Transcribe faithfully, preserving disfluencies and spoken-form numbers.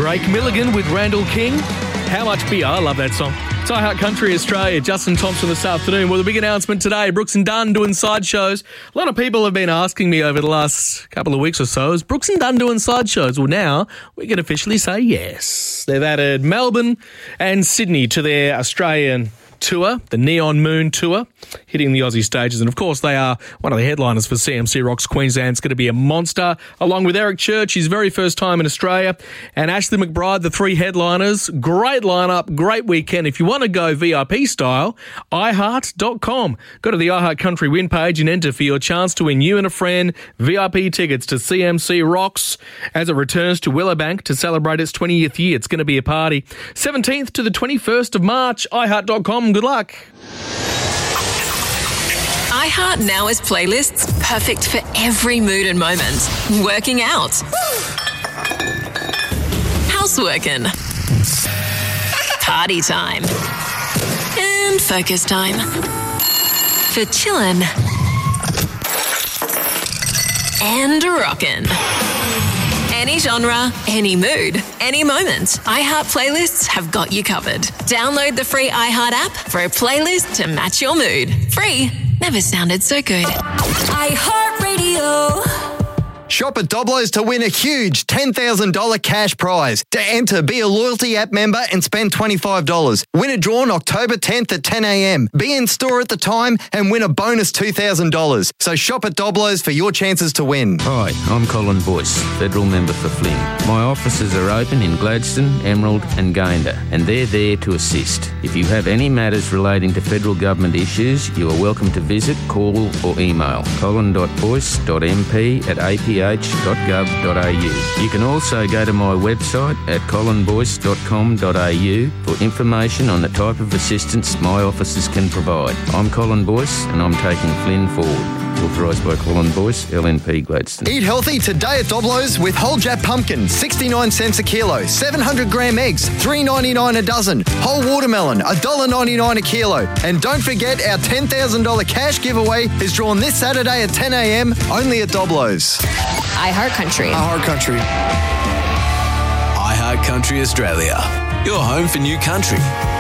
Drake Milligan with Randall King. How much beer? I love that song. It's iHeart Country Australia. Justin Thompson this afternoon with a big announcement today. Brooks and Dunn doing sideshows. A lot of people have been asking me over the last couple of weeks or so, is Brooks and Dunn doing sideshows? Well, now we can officially say yes. They've added Melbourne and Sydney to their Australian tour, the Neon Moon Tour, hitting the Aussie stages. And of course, they are one of the headliners for C M C Rocks Queensland. It's going to be a monster, along with Eric Church, his very first time in Australia, and Ashley McBride, the three headliners. Great lineup, great weekend. If you want to go V I P style, i heart dot com. Go to the iHeart Country win page and enter for your chance to win you and a friend V I P tickets to C M C Rocks as it returns to Willowbank to celebrate its twentieth year. It's going to be a party. seventeenth to the twenty-first of March, i heart dot com. Good luck. iHeart now has playlists perfect for every mood and moment. Working out. Houseworking. Party time. And focus time. For chillin'. And rockin'. Any genre, any mood, any moment. iHeart playlists have got you covered. Download the free iHeart app for a playlist to match your mood. Free never sounded so good. iHeart Radio. Shop at Doblo's to win a huge ten thousand dollars cash prize. To enter, be a loyalty app member and spend twenty-five dollars. Winner drawn October tenth at ten a.m. Be in store at the time and win a bonus two thousand dollars. So shop at Doblo's for your chances to win. Hi, I'm Colin Boyce, Federal Member for Flynn. My offices are open in Gladstone, Emerald and Gayndah, and they're there to assist. If you have any matters relating to federal government issues, you are welcome to visit, call or email colin dot boyce dot m p at a p h dot gov dot a u. You can also go to my website at colin boyce dot com dot a u for information on the type of assistance my offices can provide. I'm Colin Boyce and I'm taking Flynn forward. Authorised by Colin Boyce, L N P Gladstone. Eat healthy today at Doblo's with whole Jap pumpkin, sixty-nine cents a kilo, seven hundred gram eggs, three ninety-nine a dozen, whole watermelon, one dollar ninety-nine a kilo. And don't forget our ten thousand dollars cash giveaway is drawn this Saturday at ten a.m. only at Doblo's. iHeart Country. iHeart Country. iHeart Country Australia, your home for new country.